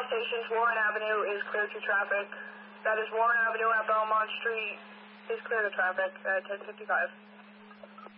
stations, Warren Avenue is clear to traffic. That is Warren Avenue at Belmont Street is clear to traffic at 10:55.